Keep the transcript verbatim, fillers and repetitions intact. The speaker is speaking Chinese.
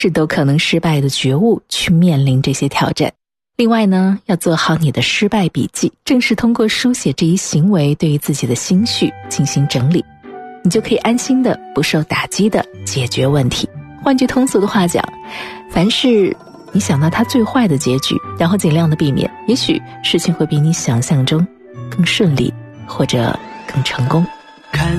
这都可能失败的觉悟去面临这些挑战。另外呢，要做好你的失败笔记，正是通过书写这一行为对于自己的心绪进行整理，你就可以安心的不受打击的解决问题。换句通俗的话讲，凡是你想到它最坏的结局，然后尽量的避免，也许事情会比你想象中更顺利，或者更成功。 看